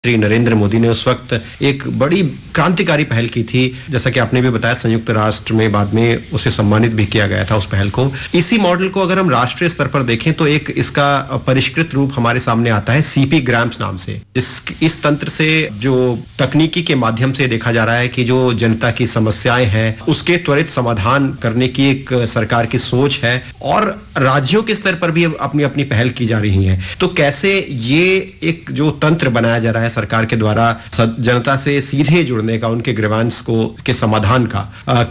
श्री नरेंद्र मोदी ने उस वक्त एक बड़ी क्रांतिकारी पहल की थी। जैसा कि आपने भी बताया, संयुक्त राष्ट्र में बाद में उसे सम्मानित भी किया गया था उस पहल को। इसी मॉडल को अगर हम राष्ट्रीय स्तर पर देखें तो एक इसका परिष्कृत रूप हमारे सामने आता है सीपी ग्राम्स नाम से। इस तंत्र से जो तकनीकी के माध्यम से देखा जा रहा है कि जो जनता की समस्याएं हैं उसके त्वरित समाधान करने की एक सरकार की सोच है और राज्यों के स्तर पर भी अपनी अपनी पहल की जा रही है। तो कैसे ये एक जो तंत्र बनाया जा रहा है सरकार के द्वारा जनता से सीधे जुड़ने का, उनके ग्रीवांस को के समाधान का,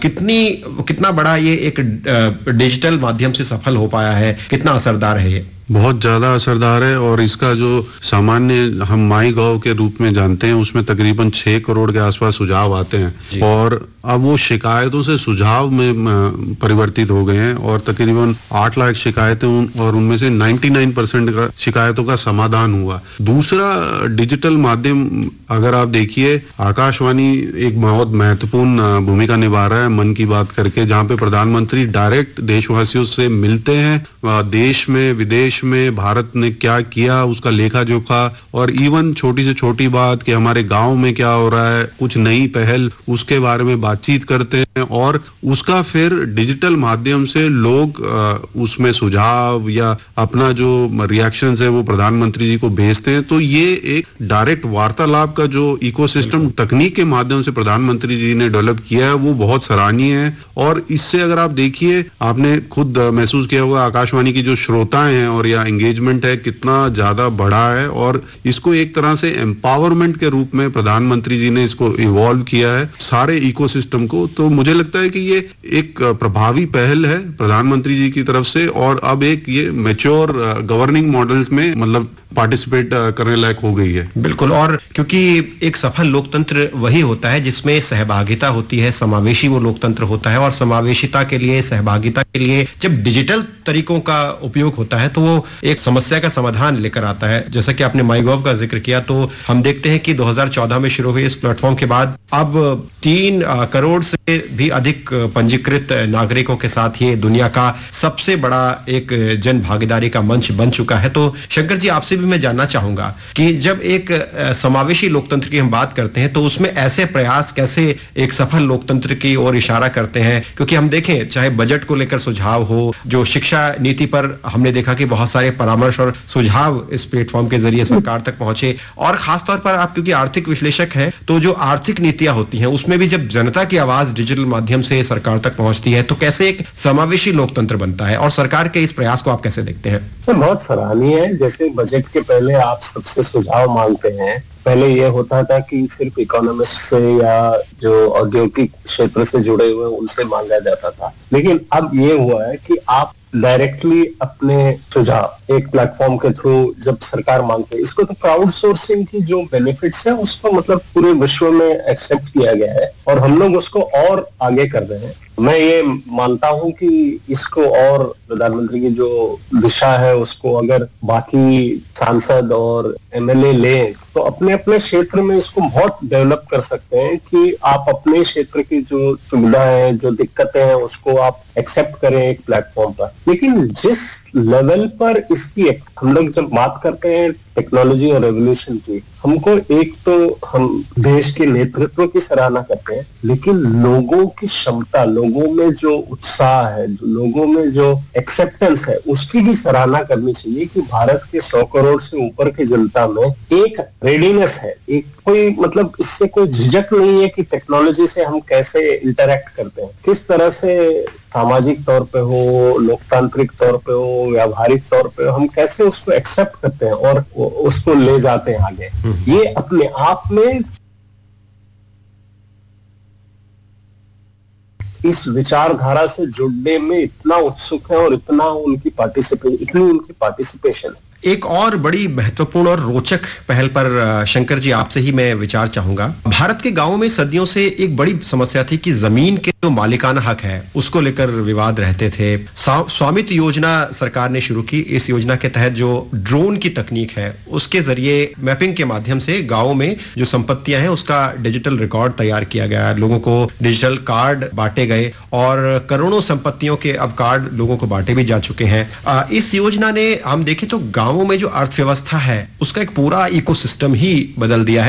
कितना बड़ा ये एक डिजिटल माध्यम से सफल हो पाया है, कितना असरदार है ये? बहुत ज्यादा असरदार है। और इसका जो सामान्य हम माई गॉव के रूप में जानते हैं उसमें तकरीबन 6 करोड़ के आसपास सुझाव आते हैं और अब वो शिकायतों से सुझाव में परिवर्तित हो गए हैं और तकरीबन 8 लाख शिकायतें और उनमें से 99% का शिकायतों का समाधान हुआ। दूसरा डिजिटल माध्यम अगर आप देखिए, आकाशवाणी एक बहुत महत्वपूर्ण भूमिका निभा रहा है मन की बात करके, जहाँ पे प्रधानमंत्री डायरेक्ट देशवासियों से मिलते हैं, देश में विदेश में भारत ने क्या किया उसका लेखा जोखा, और इवन छोटी से छोटी बात कि हमारे गांव में क्या हो रहा है, कुछ नई पहल, उसके बारे में बातचीत करते हैं और उसका फिर डिजिटल माध्यम से लोग उसमें सुझाव या अपना जो रिएक्शंस है वो प्रधानमंत्री जी को भेजते हैं। तो ये एक डायरेक्ट वार्तालाप का जो इकोसिस्टम तकनीक के माध्यम से प्रधानमंत्री जी ने डेवलप किया है वो बहुत सराहनीय है। और इससे अगर आप देखिए, आपने खुद महसूस किया होगा आकाशवाणी की जो श्रोताएं हैं और या एंगेजमेंट है कितना ज्यादा बढ़ा है और इसको एक तरह से एम्पावरमेंट के रूप में प्रधानमंत्री जी ने इसको इवॉल्व किया है सारे इकोसिस्टम को। तो मुझे लगता है कि ये एक प्रभावी पहल है प्रधानमंत्री जी की तरफ से और अब एक ये मैच्योर गवर्निंग मॉडल्स में मतलब पार्टिसिपेट करने लायक हो गई है। बिल्कुल, और क्योंकि एक सफल लोकतंत्र वही होता है जिसमें सहभागिता होती है, समावेशी वो लोकतंत्र होता है और समावेशिता के लिए, सहभागिता के लिए जब डिजिटल तरीकों का उपयोग होता है तो वो एक समस्या का समाधान लेकर आता है। जैसा कि आपने माईगॉव का जिक्र किया, तो हम देखते हैं कि 2014 में शुरू हुए इस प्लेटफॉर्म के बाद अब 3 करोड़ से भी अधिक पंजीकृत नागरिकों के साथ ये दुनिया का सबसे बड़ा एक जन भागीदारी का मंच बन चुका है। तो शंकर जी, आपसे भी मैं जानना चाहूंगा कि जब एक समावेशी लोकतंत्र की हम बात करते हैं तो उसमें ऐसे प्रयास कैसे एक सफल लोकतंत्र की ओर इशारा करते हैं? क्योंकि हम देखें, चाहे बजट को लेकर सुझाव हो, जो शिक्षा नीति पर हमने देखा कि बहुत सारे परामर्श और सुझाव इस प्लेटफॉर्म के जरिए सरकार तक पहुंचे, और खासतौर पर आप क्योंकि आर्थिक विश्लेषक हैं तो जो आर्थिक नीतियां होती हैं उसमें भी जब जनता की आवाज डिजिटल माध्यम से सरकार तक पहुंचती है तो कैसे एक समावेशी लोकतंत्र बनता है, और सरकार के इस प्रयास को आप कैसे देखते हैं? बहुत सराहनीय है। जैसे बजट के पहले आप सबसे सुझाव मांगते हैं, पहले ये होता था कि सिर्फ इकोनॉमिस्ट से या जो औद्योगिक क्षेत्र से जुड़े हुए उनसे मांगा जाता था, लेकिन अब ये हुआ है कि आप डायरेक्टली अपने सुझाव एक प्लेटफॉर्म के थ्रू जब सरकार मांगते है, इसको तो क्राउड सोर्सिंग की जो बेनिफिट्स है उसको मतलब पूरे विश्व में एक्सेप्ट किया गया है और हम लोग उसको और आगे कर रहे हैं। मैं ये मानता हूं कि इसको और प्रधानमंत्री की जो दिशा है उसको अगर बाकी सांसद और एमएलए लें तो अपने अपने क्षेत्र में इसको बहुत डेवलप कर सकते हैं कि आप अपने क्षेत्र की जो सुविधाएं, जो दिक्कतें हैं उसको आप एक्सेप्ट करें एक प्लेटफॉर्म पर। लेकिन जिस लेवल पर इसकी हम लोग जब बात करते हैं टेक्नोलॉजी और रेवोल्यूशन की, हमको एक तो हम देश के नेतृत्व की सराहना करते हैं, लेकिन लोगों की क्षमता, लोगों में जो उत्साह है, जो लोगों में जो एक्सेप्टेंस है, उसकी भी सराहना करनी चाहिए कि भारत के 100 करोड़ से ऊपर की जनता में एक रेडीनेस है, एक कोई मतलब इससे कोई झिझक नहीं है कि टेक्नोलॉजी से हम कैसे इंटरैक्ट करते हैं, किस तरह से सामाजिक तौर पे हो, लोकतांत्रिक तौर पे हो, व्यावहारिक तौर पे हो, हम कैसे उसको एक्सेप्ट करते हैं और उसको ले जाते हैं आगे। ये अपने आप में इस विचारधारा से जुड़ने में इतना उत्सुक है और इतनी उनकी पार्टिसिपेशन है। एक और बड़ी महत्वपूर्ण और रोचक पहल पर शंकर जी आपसे ही मैं विचार चाहूंगा। भारत के गांवों में सदियों से एक बड़ी समस्या थी कि जमीन के जो मालिकाना हक है उसको लेकर विवाद रहते थे। स्वामित्व योजना सरकार ने शुरू की। इस योजना के तहत जो ड्रोन की तकनीक है उसके जरिए मैपिंग के माध्यम से गांवों में जो संपत्तियां हैं उसका डिजिटल रिकॉर्ड तैयार किया गया, लोगों को डिजिटल कार्ड बांटे गए और करोड़ों संपत्तियों के अब कार्ड लोगों को बांटे भी जा चुके हैं। इस योजना ने हम देखें तो गांवों में जो अर्थव्यवस्था है उसका एक पूरा इकोसिस्टम ही बदल दिया है।